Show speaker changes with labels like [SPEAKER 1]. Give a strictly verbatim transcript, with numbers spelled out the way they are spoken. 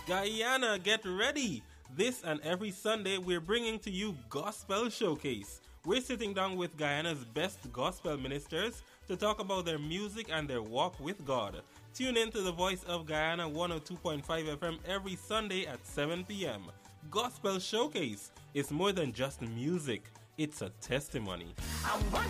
[SPEAKER 1] Guyana, get ready! This and every Sunday, we're bringing to you Gospel Showcase. We're sitting down with Guyana's best gospel ministers to talk about their music and their walk with God. Tune in to the Voice of Guyana one oh two point five F M every Sunday at seven p.m. Gospel Showcase is more than just music, it's a testimony.